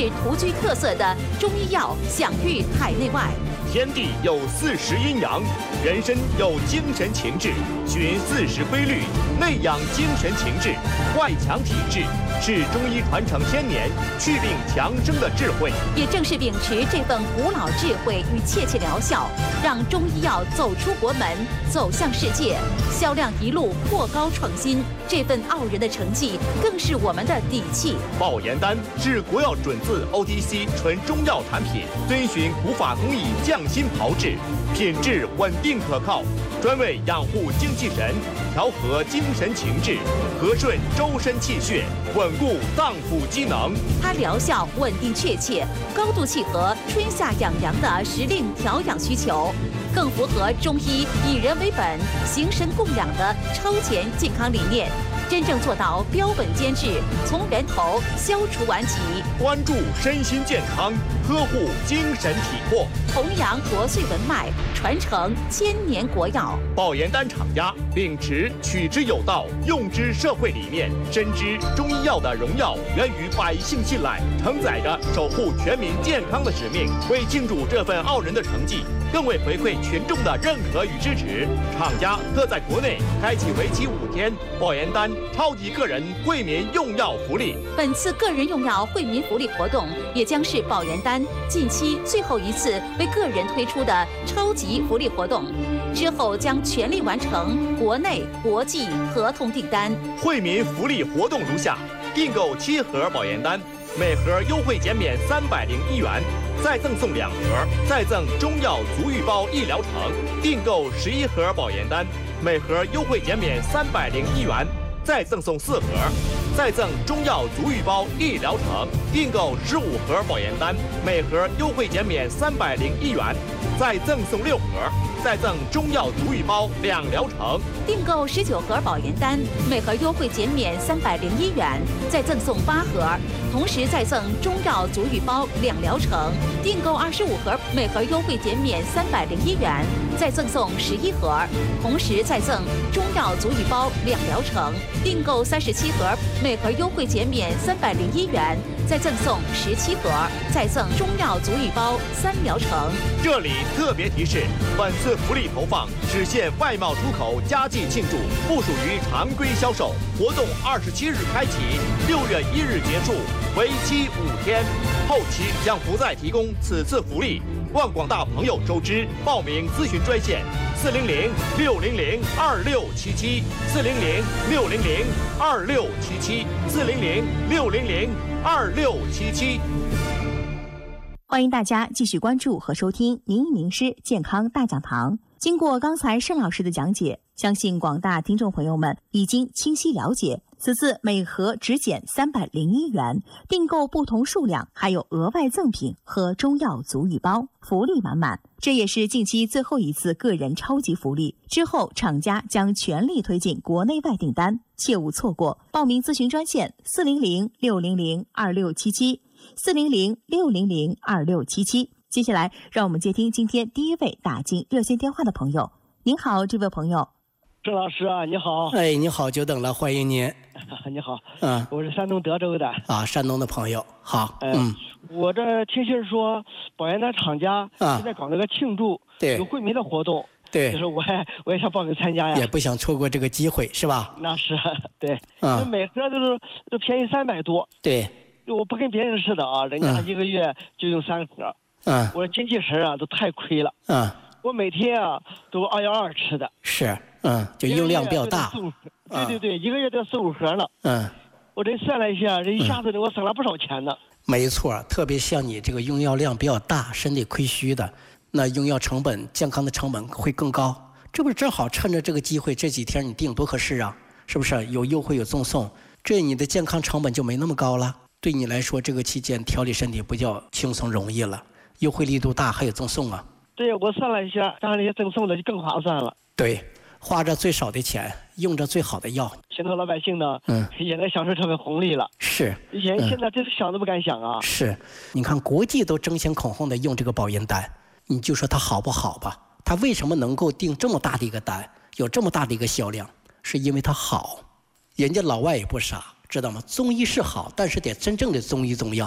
是独具特色的中医药享誉海内外。 天地有40阴阳，人身有精神情志，循40规律，内养精神情志，外强体质，是中医传承千年、祛病强身的智慧。 也正是秉持这份古老智慧与切切疗效，让中医药走出国门，走向世界，销量一路破高创新。这份傲人的成绩，更是我们的底气。 保研丹是国药准字 OTC 纯中药产品，遵循古法工艺匠心炮制，品质稳定可靠，专为养护精气神，调和精神情志，和顺周身气血，稳固脏腑机能。 它疗效稳定确切，高度契合春夏养阳的时令调养需求，更符合中医以人为本、形神供养的超前健康理念。真正做到标本兼治，从源头消除顽疾， 关注身心健康，呵护精神体魄， 弘扬国粹文脉，传承千年国药。 保研丹厂家秉持取之有道、用之社会理念，深知中医药的荣耀源于百姓信赖，承载着守护全民健康的使命。为庆祝这份傲人的成绩，更为回馈群众的认可与支持，厂家特在国内开启为期5天保研丹超级个人惠民用药福利。 本次个人用药惠民福利活动，也将是保研丹近期最后一次为个人推出的超级福利活动，之后将全力完成国内、国际合同订单。 惠民福利活动如下：订购7盒保研丹，每盒优惠减免301元，再赠送2盒，再赠中药足浴包1疗程；订购11盒保研丹，每盒优惠减免301元，再赠送4盒，再赠中药足浴包1疗程；订购15盒保研丹，每盒优惠减免301元，再赠送6盒，再赠中药足浴包2疗程； 订购19盒保研丹，每盒优惠减免301元，再赠送8盒，同时再赠中药足浴包2疗程；订购25盒，每盒优惠减免301元，再赠送11盒，同时再赠中药足浴包2疗程；订购37盒，每盒优惠减免301元，再赠送17盒，再赠中药足浴包3疗程。 这里特别提示，本次福利投放只限外贸出口佳绩庆祝，不属于常规销售。活动27日开启，6月1日结束，为期5天。后期将不再提供此次福利，望广大朋友周知。报名咨询专线400-600-2677，400-600-2677，400-600-2677。 欢迎大家继续关注和收听名医名师健康大讲堂。经过刚才盛老师的讲解，相信广大听众朋友们已经清晰了解，此次每盒只减301元，订购不同数量还有额外赠品和中药足浴包，福利满满。这也是近期最后一次个人超级福利，之后厂家将全力推进国内外订单，切勿错过。报名咨询专线400-600-2677，400-600-2677。接下来让我们接听今天第一位打进热线电话的朋友。您好，这位朋友。 郑老师啊，你好。 哎，你好，久等了，欢迎您。 你好，我是山东德州的。 山东的朋友，好。 我这听信说保研丹厂家现在搞那个庆祝有惠民的活动， 对， 就是我也想报名参加呀， 也不想错过这个机会，是吧？ 那是对，每盒都便宜300多， 对， 我不跟别人似的啊，人家1个月就用3盒，我精气神啊都太亏了，我每天啊都212吃的， 是，就用量比较大， 对，1个月都要4、5盒了，我这算了一下，这一下子我省了不少钱呢。 没错，特别像你这个用药量比较大、身体亏虚的，那用药成本、健康的成本会更高。这不是正好趁着这个机会，这几天你订多合适啊？是不是有优惠有赠送？这你的健康成本就没那么高了。对你来说，这个期间调理身体不叫轻松容易了，优惠力度大，还有赠送啊。 对，我算了一下，当然那些赠送的就更划算了。 对，花着最少的钱，用着最好的药， 平头老百姓呢，也能享受这份红利了。 是， 现在这想都不敢想啊。 是，你看国际都争先恐后的用这个保研丹，你就说它好不好吧？它为什么能够订这么大的一个单，有这么大的一个销量？是因为它好。人家老外也不傻，知道吗？中医是好，但是得真正的中医中药。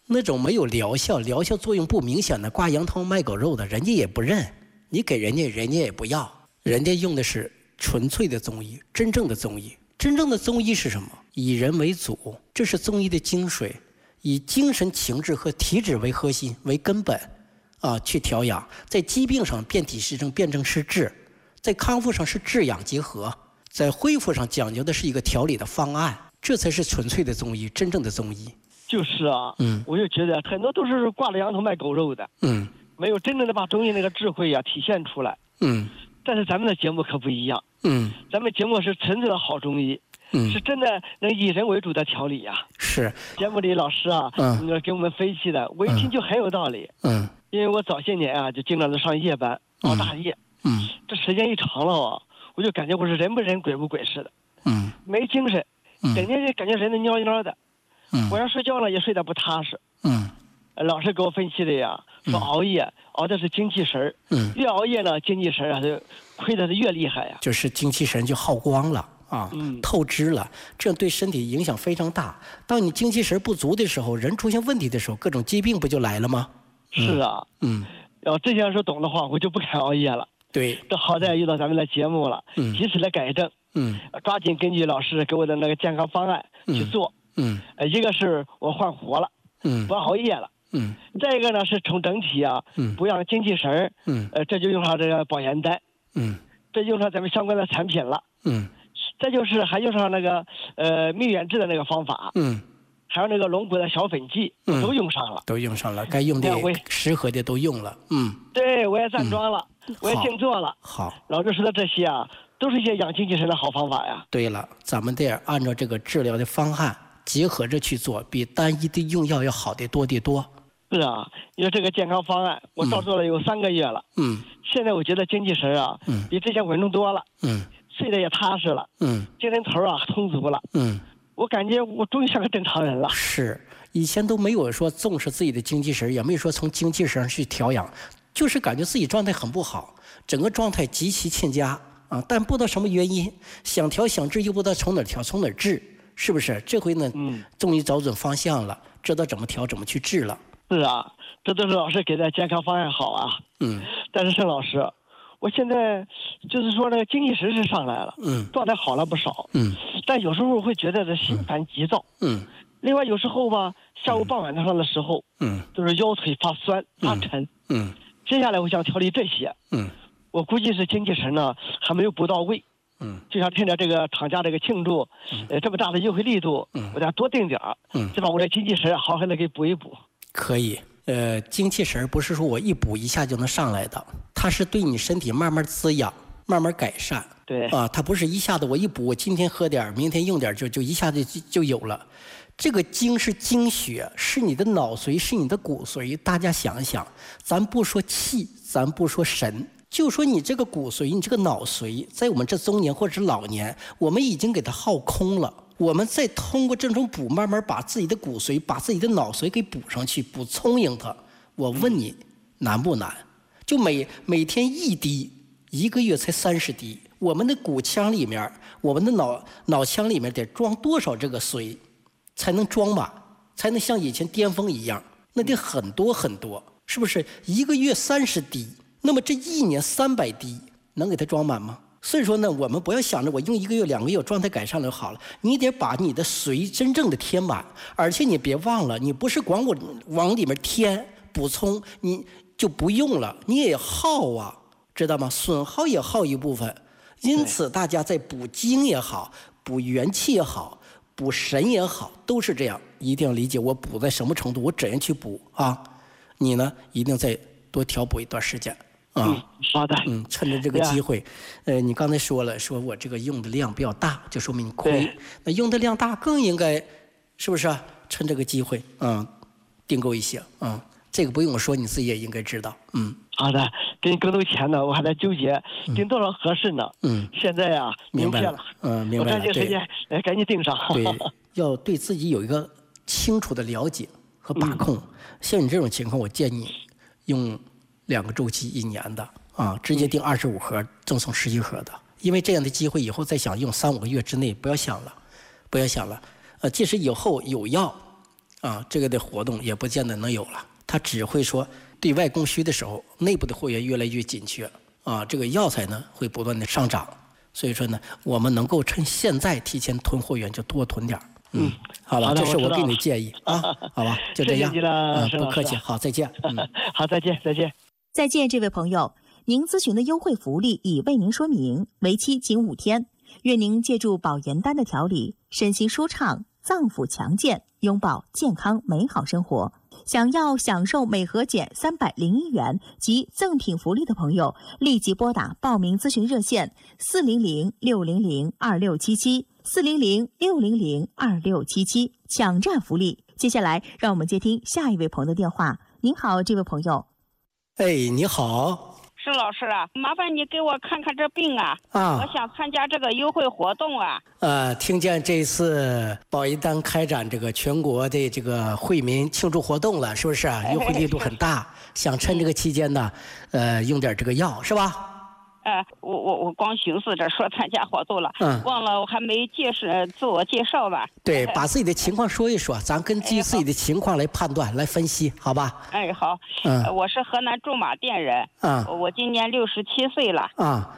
那种没有疗效作用不明显的挂羊头卖狗肉的，人家也不认，你给人家也不要，人家用的是纯粹的中医，真正的中医。真正的中医是什么？以人为主，这是中医的精髓，以精神情志和体质为核心为根本去调养，在疾病上辨体施症，辨证施治，在康复上是治养结合，在恢复上讲究的是一个调理的方案，这才是纯粹的中医，真正的中医。 就是啊，我就觉得很多都是挂着羊头卖狗肉的，没有真正的把中医那个智慧体现出来，但是咱们的节目可不一样，咱们节目是纯粹的好中医，是真的能以人为主的调理呀。 是节目里老师给我们分析的，我一听就很有道理。因为我早些年就经常的上夜班，熬大夜，这时间一长了我就感觉我是人不人鬼不鬼似的，没精神，整天就感觉人的蔫蔫的，晚上睡觉呢也睡得不踏实。老师给我分析的说熬夜熬的是精气神越熬夜呢精气神就亏的是越厉害呀， 就是精气神就耗光了透支了，这样对身体影响非常大。当你精气神不足的时候，人出现问题的时候，各种疾病不就来了吗？ 是啊，要这些说懂的话，我就不敢熬夜了。 对， 这好在遇到咱们的节目了，及时的改正，抓紧根据老师给我的那个健康方案去做。一个是我换活了，不熬夜了。再一个呢是从整体不养精气神这就用上这个保元丹，这用上咱们相关的产品了，再就是还用上那个蜜源制的那个方法，还有那个龙骨的小粉剂，都用上了，该用的适合的都用了，对，我也站桩了，我也静坐了。 好， 老师说的这些都是一些养精气神的好方法呀。 对了，咱们得按照这个治疗的方案结合着去做，比单一的用药要好得多得多。 是啊，因为这个健康方案我照做了有3个月了，现在我觉得精气神比之前稳重多了，睡得也踏实了，精神头充足了，我感觉我终于像个正常人了。 是，以前都没有说重视自己的精气神，也没有说从精气神上去调养，就是感觉自己状态很不好，整个状态极其欠佳但不知道什么原因，想调想治又不知道从哪调从哪治，是不是？这回呢，终于找准方向了，知道怎么调怎么去治了。 是啊，这都是老师给的健康方案好但是盛老师，我现在就是说那个精气神是上来了，状态好了不少，但有时候会觉得这心烦急躁，另外有时候下午傍晚上的时候，就是腰腿发酸发沉，接下来我想调理这些，我估计是精气神呢还没有补到位，就想趁着这个厂家这个庆祝，这么大的优惠力度，我得多定点再把我的精气神好好的给补一补。 可以，精气神不是说我一补一下就能上来的，它是对你身体慢慢滋养，慢慢改善。 对它不是一下子我一补，我今天喝点，明天用点，就一下子就有了。这个精是精血，是你的脑髓，是你的骨髓。大家想一想，咱不说气，咱不说神，就说你这个骨髓，你这个脑髓，在我们这中年或者是老年，我们已经给它耗空了。我们再通过这种补，慢慢把自己的骨髓、把自己的脑髓给补上去，补充盈它。我问你，难不难？就每天1滴，1个月才30滴。我们的骨腔里面，我们的脑腔里面得装多少这个髓，才能装满，才能像以前巅峰一样？那得很多很多，是不是？1个月30滴，那么这1年300滴，能给它装满吗？所以说呢，我们不要想着我用1个月2个月状态改善了就好了，你得把你的髓真正的填满，而且你别忘了，你不是光我往里面填补充，你就不用了，你也耗知道吗？损耗也耗一部分。因此大家在补精也好，补元气也好，补神也好，都是这样，一定要理解我补在什么程度，我怎样去补你呢一定再多调补一段时间。 好的。 趁着这个机会，你刚才说了，说我这个用的量比较大，就说明你亏。那用的量大更应该，是不是趁这个机会，订购一些，这个不用我说，你自己也应该知道。 好的，给你更多钱呢，我还在纠结订多少合适呢。现在明确了。 明白了。 我抓紧时间，赶紧订上。 对，要对自己有一个清楚的了解和把控。像你这种情况，我建议用2个周期1年的直接订25盒，赠送11盒的。因为这样的机会以后再想用3-5个月之内不要想了，即使以后有药这个的活动也不见得能有了。它只会说对外供需的时候，内部的货源越来越紧缺这个药材呢会不断的上涨。所以说呢，我们能够趁现在提前囤货源就多囤点。好吧，这是我给你的建议好吧，就这样。不客气，好，再见。 好，再见。 再见，这位朋友，您咨询的优惠福利已为您说明，为期仅5天。愿您借助保研丹的调理，身心舒畅，脏腑强健，拥抱健康美好生活。想要享受每盒减301元及赠品福利的朋友，立即拨打报名咨询热线400-600-2677，400-600-2677，抢占福利。接下来，让我们接听下一位朋友的电话。您好，这位朋友。 你好。 施老师啊，麻烦你给我看看这病我想参加这个优惠活动听见这次保研丹开展这个全国的这个惠民庆祝活动了，是不是优惠力度很大？想趁这个期间呢，用点这个药，是吧？ 我光寻思着说参加活动了，忘了我还没自我介绍吧？ 对，把自己的情况说一说，咱根据自己的情况来判断、来分析，好吧？ 好。我是河南驻马店人。我今年67岁了。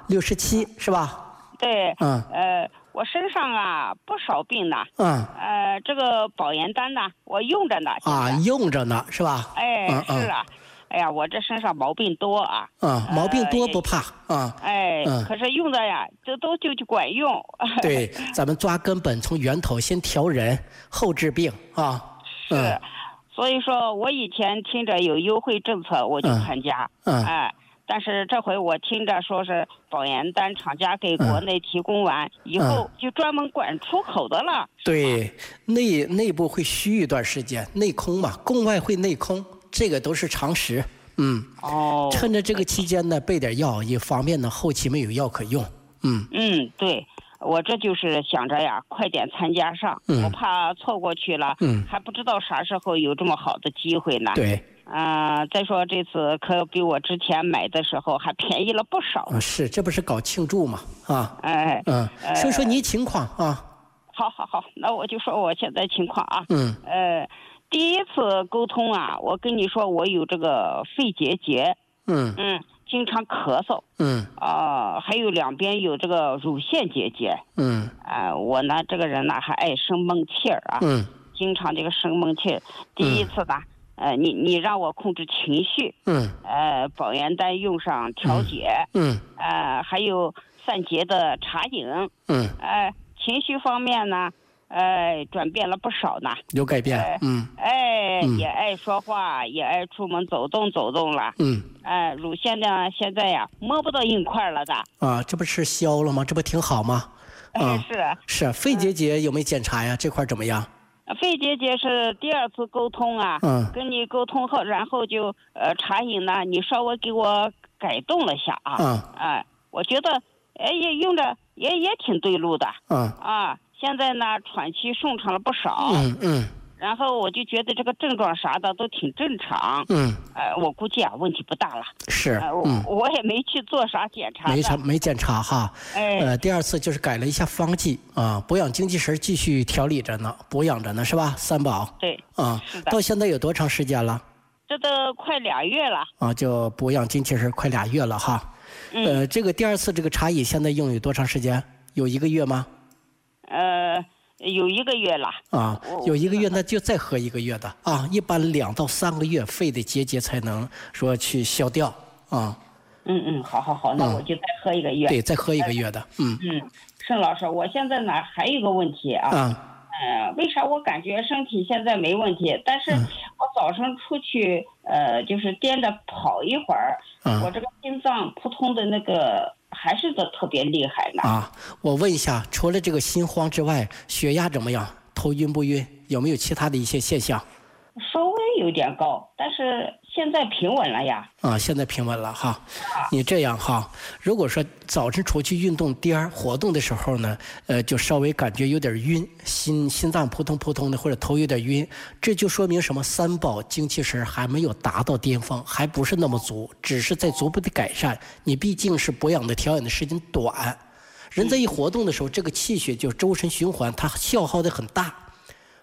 67是吧？ 对。我身上不少病呢。这个保研丹呢，我用着呢。 用着呢，是吧？ 是啊。哎呀，我这身上毛病多毛病多不怕可是用的就管用。 对，咱们抓根本，从源头先调人，后治病是，所以说我以前听着有优惠政策，我就参加。但是这回我听着说是保研丹厂家给国内提供完以后，就专门管出口的了。 对，内部会虚一段时间，内空嘛，供外会内空。这个都是常识，趁着这个期间呢，备点药，也方便呢后期没有药可用。 对，我这就是想着快点参加上，我怕错过去了，还不知道啥时候有这么好的机会呢。 对， 再说这次可比我之前买的时候还便宜了不少。 是，这不是搞庆祝嘛？说说你情况好，那我就说我现在情况第一次沟通我跟你说我有这个肺结节，经常咳嗽，还有两边有这个乳腺结节，我呢这个人呢还爱生闷气儿经常这个生闷气儿。第一次呢，你让我控制情绪，保研丹用上调节，还有散结的茶饮，情绪方面呢。转变了不少呢， 有改变， 也爱说话，也爱出门走动了，乳腺呢现在摸不到硬块了的， 这不是消了吗？这不挺好吗？是，肺结节有没有检查呀？这块怎么样？ 肺结节是第二次沟通跟你沟通后，然后就茶饮呢，你稍微给我改动了下我觉得也用着也挺对路的，现在呢，喘气顺畅了不少。然后我就觉得这个症状啥的都挺正常。我估计问题不大了。 是。 我也没去做啥检查。 没检查哈。第二次就是改了一下方剂补养精气神继续调理着呢，补养着呢，是吧？3宝。 对。是的。 到现在有多长时间了？ 这都快2月了。就补养精气神快2月了哈。这个第二次这个茶饮现在用有多长时间？有1个月吗？ 有1个月了有1个月，那就再喝1个月的一般2到3个月肺的结节才能说去消掉好，那我就再喝1个月。 对，再喝1个月的。 盛老师，我现在呢还有一个问题为啥我感觉身体现在没问题，但是我早上出去就是颠着跑一会儿，我这个心脏扑通的那个还是特别厉害呢。 我问一下，除了这个心慌之外，血压怎么样？头晕不晕？有没有其他的一些现象？ 稍微有点高，但是现在平稳了呀。 现在平稳了哈。你这样哈，如果说早晨出去运动活动的时候呢，就稍微感觉有点晕，心脏扑通扑通的，或者头有点晕，这就说明什么？3宝精气神还没有达到巅峰，还不是那么足，只是在逐步的改善。你毕竟是补养的调养的时间短，人在一活动的时候，这个气血就周身循环，它消耗的很大。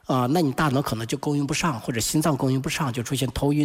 那你大脑可能就供应不上，或者心脏供应不上，就出现头晕。